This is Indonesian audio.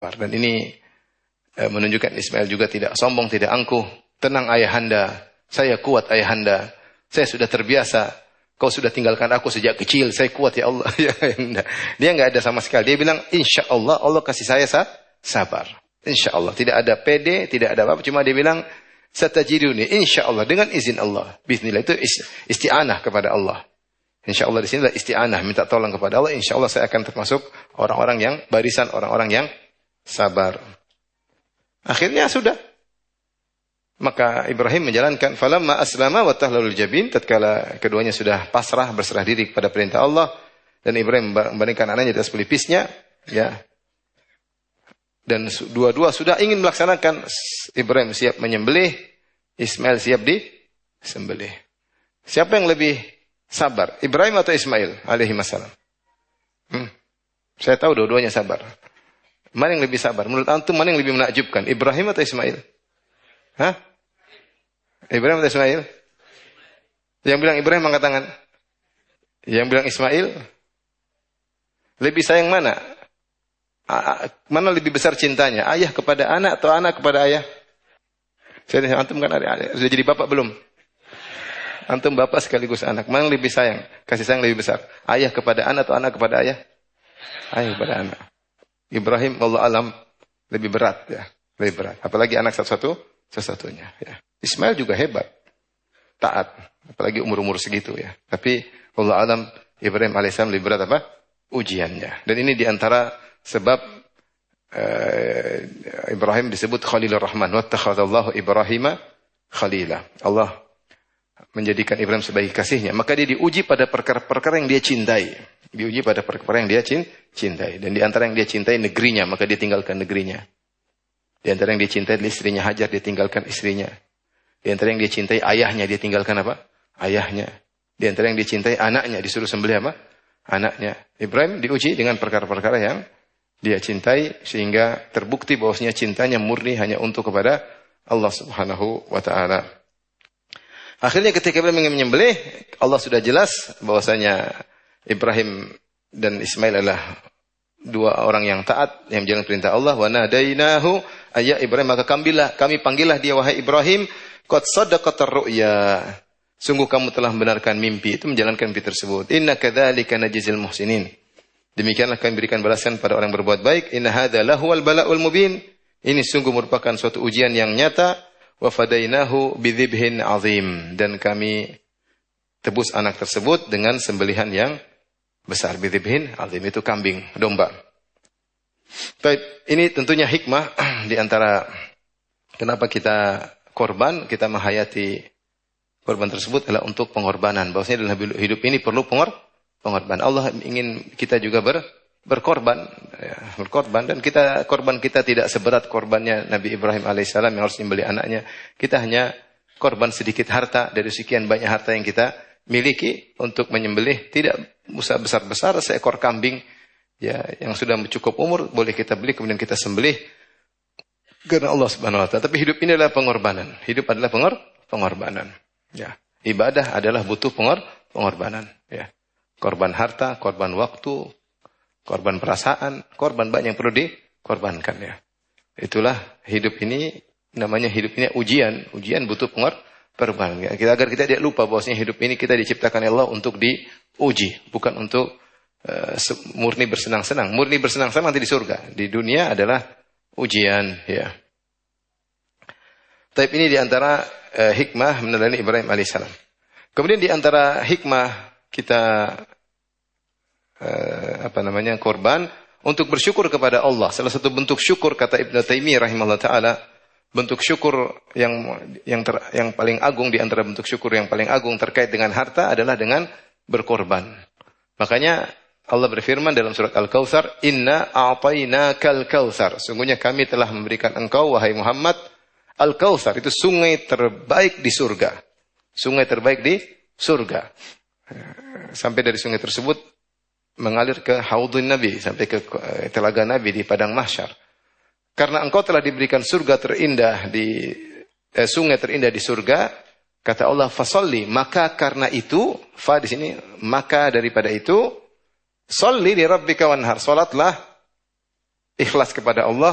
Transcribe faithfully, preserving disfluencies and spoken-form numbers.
Dan ini eh, menunjukkan Ismail juga tidak sombong, tidak angkuh. Tenang ayahanda, saya kuat ayahanda. Saya sudah terbiasa. Kau sudah tinggalkan aku sejak kecil. Saya kuat ya Allah. Ya, dia nggak ada sama sekali. Dia bilang, insya Allah, Allah kasih saya sah, sabar. Insya Allah. Tidak ada pede, tidak ada apa-apa. Cuma dia bilang, satajiduni, insya Allah. Dengan izin Allah. Bismillah. Itu isti'anah kepada Allah. Insya Allah di sini adalah isti'anah. Minta tolong kepada Allah. Insya Allah saya akan termasuk orang-orang yang, barisan orang-orang yang sabar. Akhirnya sudah. Maka Ibrahim menjalankan falamma aslama wa tahlalul jabin, tatkala keduanya sudah pasrah berserah diri kepada perintah Allah dan Ibrahim membandingkan anaknya di atas pelipisnya, ya. Dan dua-dua sudah ingin melaksanakan. Ibrahim siap menyembelih, Ismail siap disembelih. Siapa yang lebih sabar, Ibrahim atau Ismail alaihi wassalam? Hmm. Saya tahu dua-duanya sabar. Mana yang lebih sabar? Menurut antum mana yang lebih menakjubkan? Ibrahim atau Ismail? Hah? Ibrahim atau Ismail? Yang bilang Ibrahim angkat tangan. Yang bilang Ismail? Lebih sayang mana? Mana lebih besar cintanya? Ayah kepada anak atau anak kepada ayah? Saya tanya, antum kan ada, sudah jadi bapak belum? Antum bapak sekaligus anak. Mana yang lebih sayang? Kasih sayang lebih besar? Ayah kepada anak atau anak kepada ayah? Ayah kepada anak. Ibrahim Allah alam lebih berat ya, lebih berat. Apalagi anak satu-satu sesatunya ya. Ismail juga hebat, taat, apalagi umur-umur segitu ya. Tapi Allah alam Ibrahim alaihissalam lebih berat apa? Ujiannya. Dan ini diantara sebab uh, Ibrahim disebut Khalilur Rahman. Wattakhadallahu Ibrahima Khalila. Allah menjadikan Ibrahim sebagai kasihnya. Maka dia diuji pada perkara-perkara yang dia cintai. Diuji pada perkara yang dia cintai. Dan di antara yang dia cintai negerinya, maka dia tinggalkan negerinya. Di antara yang dia cintai istrinya Hajar, dia tinggalkan istrinya. Di antara yang dia cintai ayahnya, dia tinggalkan apa? Ayahnya. Di antara yang dia cintai anaknya, disuruh sembelih apa? Anaknya. Ibrahim diuji dengan perkara-perkara yang dia cintai, sehingga terbukti bahwasanya cintanya murni hanya untuk kepada Allah Subhanahu wa ta'ala. Akhirnya ketika Ibrahim ingin menyembelih, Allah sudah jelas bahwasanya Ibrahim dan Ismail adalah dua orang yang taat yang menjalankan perintah Allah. Wa nadainahu ayya Ibrahim, maka kamilah kami panggillah dia wahai Ibrahim, qad sadaqatar ru'ya. Sungguh kamu telah membenarkan mimpi, itu menjalankan mimpi tersebut. Inna kadzalika najzil muhsinin. Demikianlah kami berikan balasan pada orang berbuat baik. Inna hadza lahuwal bala'ul mubin. Ini sungguh merupakan suatu ujian yang nyata. Wa fadainahu bidzibhin azim, dan kami tebus anak tersebut dengan sembelihan yang besar. Bidzibhin azim itu kambing, domba. Baik, ini tentunya hikmah di antara kenapa kita korban, kita menghayati korban tersebut adalah untuk pengorbanan. Bahwasanya dalam hidup ini perlu pengor, pengorban. Allah ingin kita juga ber, berkorban, ya, berkorban, dan kita korban kita tidak seberat korbannya Nabi Ibrahim alaihissalam yang harus menyembelih anaknya. Kita hanya korban sedikit harta dari sekian banyak harta yang kita miliki untuk menyembelih. Tidak usah besar-besar, seekor kambing ya yang sudah cukup umur boleh kita beli kemudian kita sembelih karena Allah Subhanahu wa taala. Tapi hidup ini adalah pengorbanan. Hidup adalah pengor, pengorbanan. Ya, ibadah adalah butuh pengor, pengorbanan. Ya, korban harta, korban waktu, korban perasaan, korban banyak yang perlu dikorbankan ya. Itulah hidup ini, namanya hidup ini ujian, ujian butuh pengor, pengorbanan. Ya. Kita agar kita tidak lupa bahwasanya hidup ini kita diciptakan Allah untuk diuji, bukan untuk uh, murni bersenang-senang. Murni bersenang-senang nanti di surga. Di dunia adalah ujian ya. Tapi ini diantara uh, hikmah meneladani Ibrahim alaihissalam. Kemudian diantara hikmah kita Uh, apa namanya korban untuk bersyukur kepada Allah. Salah satu bentuk syukur kata Ibnu Taimiyah rahimahullah taala, bentuk syukur yang yang ter, yang paling agung di antara bentuk syukur yang paling agung terkait dengan harta adalah dengan berkorban. Makanya Allah berfirman dalam surat Al-Kautsar, "Inna a'tainakal kautsar." Sungguhnya kami telah memberikan engkau wahai Muhammad Al-Kautsar, itu sungai terbaik di surga. Sungai terbaik di surga. Sampai dari sungai tersebut mengalir ke haudun Nabi, sampai ke telaga Nabi di padang mahsyar. Karena engkau telah diberikan surga terindah di eh, sungai terindah di surga, kata Allah, fasalli, maka karena itu, fa di sini maka daripada itu, salli li rabbika wanhar, salatlah ikhlas kepada Allah